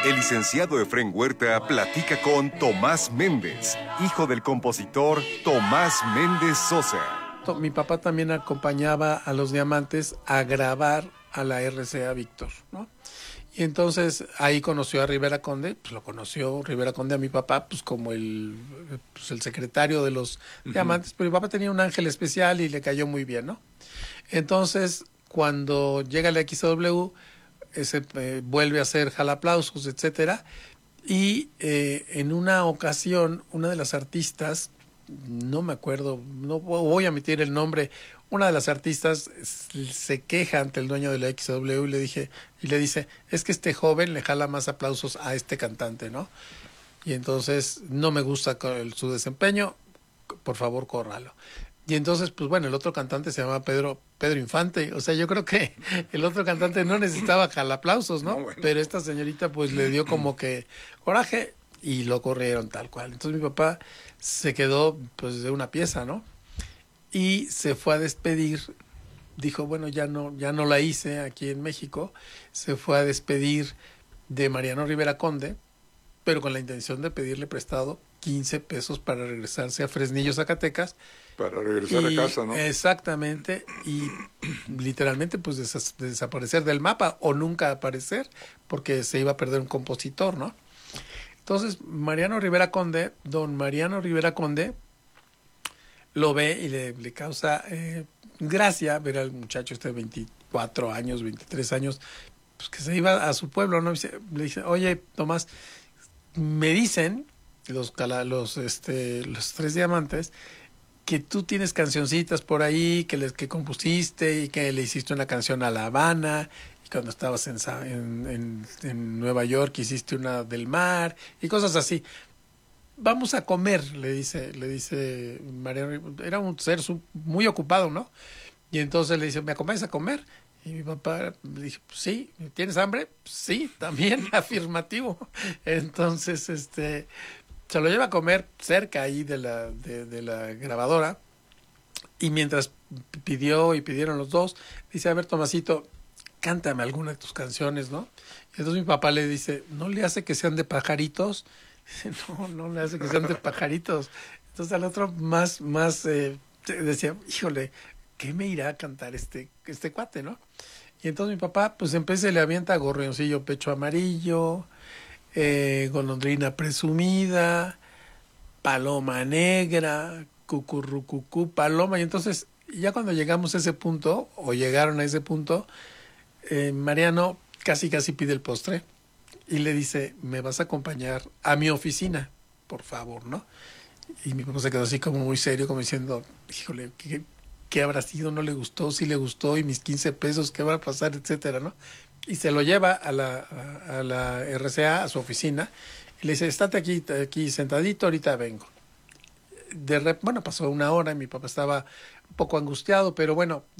El licenciado Efrén Huerta platica con Tomás Méndez, hijo del compositor Tomás Méndez Sosa. Mi papá también acompañaba a los Diamantes a grabar a la RCA Víctor, ¿no? Y entonces ahí conoció a Rivera Conde, pues lo conoció Rivera Conde a mi papá, pues como el secretario de los Diamantes, pero mi papá tenía un ángel especial y le cayó muy bien, ¿no? Entonces, cuando llega la XW, vuelve a hacer jalaplausos, etcétera, y en una ocasión, una de las artistas, no me acuerdo, no voy a omitir el nombre, una de las artistas se queja ante el dueño de la XW y le dice, es que este joven le jala más aplausos a este cantante, ¿no? Y entonces no me gusta su desempeño, por favor, córralo. Y entonces, pues bueno, el otro cantante se llama Pedro Infante. O sea, yo creo que el otro cantante no necesitaba jalaplausos, ¿no? Bueno. Pero esta señorita pues le dio como que coraje y lo corrieron tal cual. Entonces mi papá se quedó pues de una pieza, ¿no? Y se fue a despedir. Dijo, bueno, ya no la hice aquí en México. Se fue a despedir de Mariano Rivera Conde, pero con la intención de pedirle prestado 15 pesos para regresarse a Fresnillo, Zacatecas. Para regresar a casa, ¿no? Exactamente, y literalmente pues desaparecer del mapa o nunca aparecer, porque se iba a perder un compositor, ¿no? Entonces, don Mariano Rivera Conde, lo ve y le causa gracia ver al muchacho de 24 años, 23 años, pues que se iba a su pueblo, ¿no? Le dice, oye, Tomás, me dicen los tres Diamantes que tú tienes cancioncitas por ahí que compusiste y que le hiciste una canción a La Habana, y cuando estabas en Nueva York hiciste una del mar y cosas así. Vamos a comer, le dice Mariano. Era un ser muy ocupado, ¿no? Y entonces le dice, ¿me acompañas a comer? Y mi papá le dijo, sí. ¿Tienes hambre? Sí, también, afirmativo. Entonces, se lo lleva a comer cerca ahí de la grabadora, y mientras pidieron los dos, dice, a ver, Tomasito, cántame alguna de tus canciones, ¿no? Y entonces mi papá le dice, ¿no le hace que sean de pajaritos? Dice, no le hace que sean de pajaritos. Entonces al otro más decía, híjole, ¿qué me irá a cantar este cuate, no? Y entonces mi papá, pues le avienta Gorrioncillo Pecho Amarillo, Golondrina Presumida, Paloma Negra, Cucurrucucú, Paloma. Y entonces, ya cuando llegamos a ese punto, o llegaron a ese punto, Mariano casi pide el postre y le dice, ¿me vas a acompañar a mi oficina? Por favor, ¿no? Y mi papá se quedó así como muy serio, como diciendo, híjole, ¿qué habrá sido? ¿No le gustó? ¿Sí le gustó? ¿Y mis 15 pesos? ¿Qué va a pasar? Etcétera, ¿no? Y se lo lleva a la RCA, a su oficina, y le dice, estate aquí sentadito, ahorita vengo. Bueno, pasó una hora y mi papá estaba un poco angustiado, pero bueno,